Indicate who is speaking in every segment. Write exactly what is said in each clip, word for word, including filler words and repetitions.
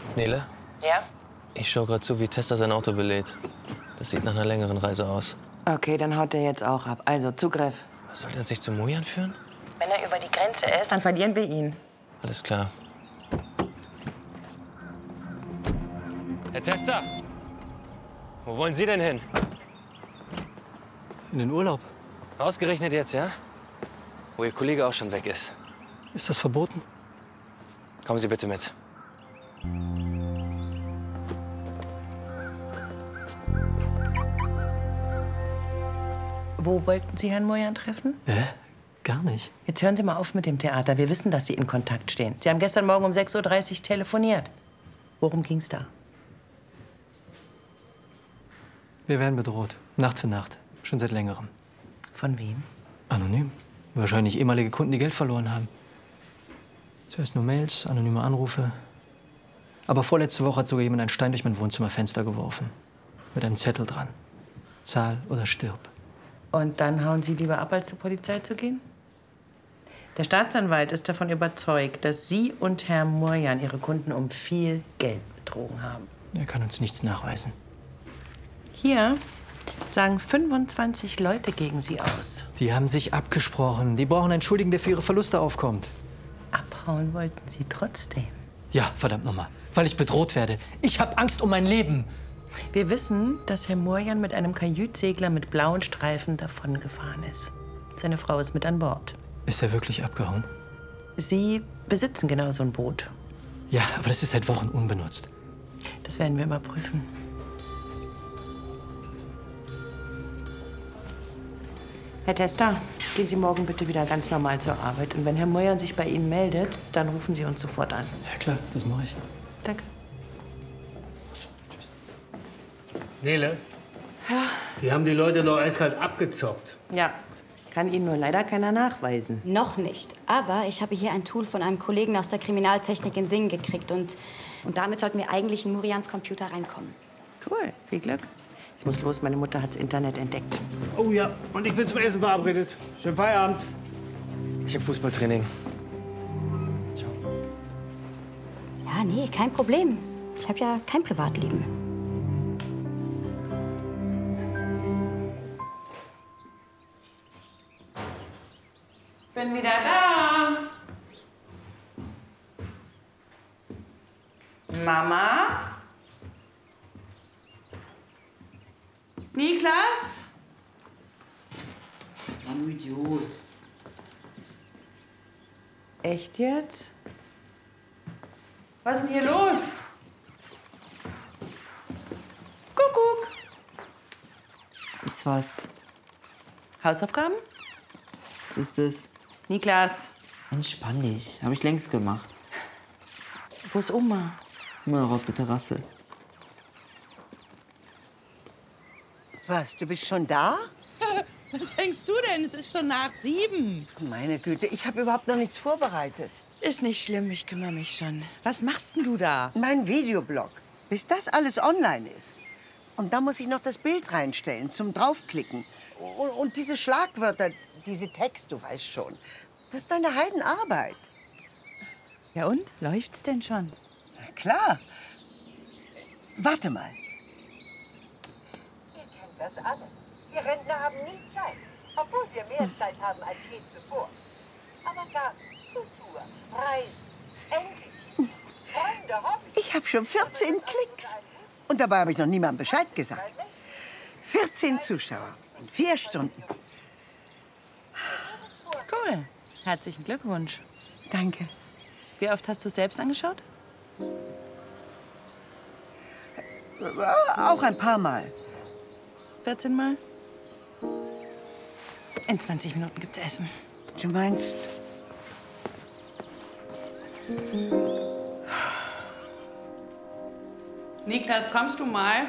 Speaker 1: Nele?
Speaker 2: Ja?
Speaker 1: Ich schaue gerade zu, wie Tessa sein Auto belädt. Das sieht nach einer längeren Reise aus.
Speaker 2: Okay, dann haut der jetzt auch ab. Also, Zugriff.
Speaker 1: Was soll der uns nicht zu Mojan führen?
Speaker 2: Wenn er über die Grenze ist, dann verlieren wir ihn.
Speaker 1: Alles klar. Herr Tessa! Wo wollen Sie denn hin?
Speaker 3: In den Urlaub.
Speaker 1: Ausgerechnet jetzt, ja? Wo Ihr Kollege auch schon weg ist.
Speaker 3: Ist das verboten?
Speaker 1: Kommen Sie bitte mit.
Speaker 2: Wo wollten Sie Herrn Mojan treffen?
Speaker 3: Hä? Gar nicht.
Speaker 2: Jetzt hören Sie mal auf mit dem Theater. Wir wissen, dass Sie in Kontakt stehen. Sie haben gestern Morgen um sechs Uhr dreißig telefoniert. Worum ging's da?
Speaker 3: Wir werden bedroht. Nacht für Nacht. Schon seit längerem.
Speaker 2: Von wem?
Speaker 3: Anonym. Wahrscheinlich ehemalige Kunden, die Geld verloren haben. Zuerst nur Mails, anonyme Anrufe. Aber vorletzte Woche hat sogar jemand einen Stein durch mein Wohnzimmerfenster geworfen. Mit einem Zettel dran. Zahl oder stirb.
Speaker 2: Und dann hauen Sie lieber ab, als zur Polizei zu gehen? Der Staatsanwalt ist davon überzeugt, dass Sie und Herr Mojan Ihre Kunden um viel Geld betrogen haben.
Speaker 3: Er kann uns nichts nachweisen.
Speaker 2: Hier sagen fünfundzwanzig Leute gegen Sie aus.
Speaker 3: Die haben sich abgesprochen. Die brauchen einen Schuldigen, der für ihre Verluste aufkommt.
Speaker 2: Abhauen wollten Sie trotzdem.
Speaker 3: Ja, verdammt nochmal. Weil ich bedroht werde. Ich habe Angst um mein Leben.
Speaker 2: Wir wissen, dass Herr Mojan mit einem Kajütsegler mit blauen Streifen davongefahren ist. Seine Frau ist mit an Bord.
Speaker 3: Ist er wirklich abgehauen?
Speaker 2: Sie besitzen genau so ein Boot.
Speaker 3: Ja, aber das ist seit Wochen unbenutzt.
Speaker 2: Das werden wir überprüfen. Herr Testa, gehen Sie morgen bitte wieder ganz normal zur Arbeit. Und wenn Herr Mojan sich bei Ihnen meldet, dann rufen Sie uns sofort an.
Speaker 3: Ja klar, das mache ich.
Speaker 2: Danke.
Speaker 4: Nele?
Speaker 2: Ja.
Speaker 4: Die haben die Leute doch eiskalt abgezockt.
Speaker 2: Ja, kann Ihnen nur leider keiner nachweisen.
Speaker 5: Noch nicht. Aber ich habe hier ein Tool von einem Kollegen aus der Kriminaltechnik in Singen gekriegt. Und, und damit sollten wir eigentlich in Murians Computer reinkommen.
Speaker 2: Cool, viel Glück. Ich muss los, meine Mutter hat's Internet entdeckt.
Speaker 4: Oh ja, und ich bin zum Essen verabredet. Schönen Feierabend.
Speaker 1: Ich habe Fußballtraining. Ciao.
Speaker 5: Ja, nee, kein Problem. Ich habe ja kein Privatleben.
Speaker 2: Bin wieder da. Mama? Niklas?
Speaker 6: Mann, du Idiot.
Speaker 2: Echt jetzt? Was ist denn hier los? Kuckuck.
Speaker 6: Ist was?
Speaker 2: Hausaufgaben?
Speaker 6: Was ist das?
Speaker 2: Niklas.
Speaker 6: Entspann dich. Habe ich längst gemacht.
Speaker 2: Wo ist Oma?
Speaker 6: Immer noch auf der Terrasse.
Speaker 7: Was, du bist schon da?
Speaker 8: Was denkst du denn? Es ist schon nach sieben.
Speaker 7: Meine Güte, ich habe überhaupt noch nichts vorbereitet.
Speaker 8: Ist nicht schlimm, ich kümmere mich schon. Was machst denn du da?
Speaker 7: Mein Videoblog. Bis das alles online ist. Und da muss ich noch das Bild reinstellen zum Draufklicken. Und, und diese Schlagwörter, diese Text, du weißt schon. Das ist eine Heidenarbeit.
Speaker 8: Ja und? Läuft's denn schon?
Speaker 7: Na klar. Warte mal. Ihr kennt das alle. Wir Rentner haben nie Zeit. Obwohl wir mehr Zeit haben als je zuvor. Aber Garten, Kultur, Reisen, Enkelkinder, Freunde, Hobbys. Ich habe schon vierzehn Klicks. Und dabei habe ich noch niemandem Bescheid gesagt. vierzehn Zuschauer in vier Stunden.
Speaker 8: Cool. Herzlichen Glückwunsch.
Speaker 7: Danke.
Speaker 8: Wie oft hast du es selbst angeschaut?
Speaker 7: Auch ein paar Mal.
Speaker 8: vierzehn Mal? In zwanzig Minuten gibt's Essen.
Speaker 7: Du meinst?
Speaker 2: Niklas, kommst du mal?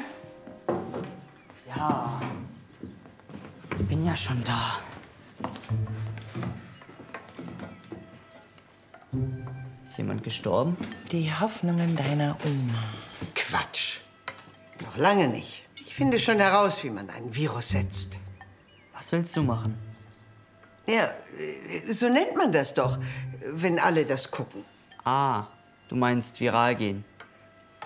Speaker 6: Ja. Ich bin ja schon da. Ist jemand gestorben?
Speaker 2: Die Hoffnungen deiner Oma.
Speaker 7: Quatsch. Noch lange nicht. Ich finde schon heraus, wie man ein Virus setzt.
Speaker 6: Was willst du machen?
Speaker 7: Ja, so nennt man das doch, wenn alle das gucken.
Speaker 6: Ah, du meinst viral gehen.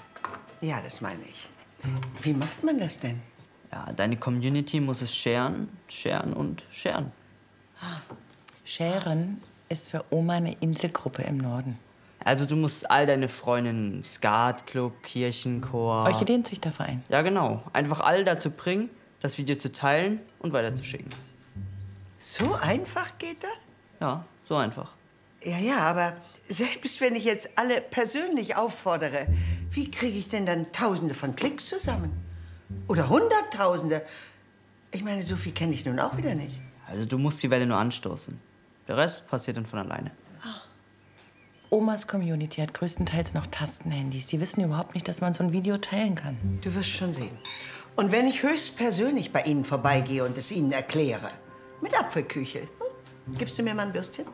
Speaker 7: Ja, das meine ich. Wie macht man das denn?
Speaker 6: Ja, deine Community muss es scheren, scheren und scheren.
Speaker 2: Scheren ist für Oma eine Inselgruppe im Norden.
Speaker 6: Also du musst all deine Freundinnen, Skatclub, Kirchenchor...
Speaker 2: Orchideenzüchterverein.
Speaker 6: Ja, genau. Einfach all dazu bringen, das Video zu teilen und weiterzuschicken.
Speaker 7: So einfach geht das?
Speaker 6: Ja, so einfach.
Speaker 7: Ja, ja, aber selbst wenn ich jetzt alle persönlich auffordere, wie kriege ich denn dann Tausende von Klicks zusammen? Oder Hunderttausende? Ich meine, so viel kenne ich nun auch wieder nicht.
Speaker 6: Also du musst die Welle nur anstoßen. Der Rest passiert dann von alleine.
Speaker 2: Omas Community hat größtenteils noch Tastenhandys. Die wissen überhaupt nicht, dass man so ein Video teilen kann.
Speaker 7: Du wirst schon sehen. Und wenn ich höchstpersönlich bei Ihnen vorbeigehe und es Ihnen erkläre, mit Apfelküchel, hm? Gibst du mir mal ein Würstchen?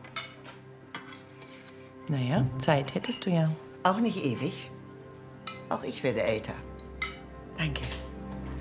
Speaker 2: Naja, Zeit hättest du ja.
Speaker 7: Auch nicht ewig. Auch ich werde älter. Danke.